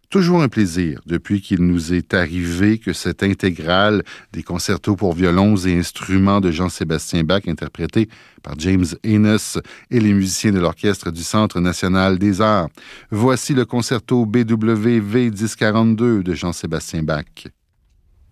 Toujours un plaisir depuis qu'il nous est arrivé que cette intégrale des concertos pour violons et instruments de Jean-Sébastien Bach, interprétés par James Enos et les musiciens de l'Orchestre du Centre national des arts. Voici le concerto BWV 1042 de Jean-Sébastien Bach.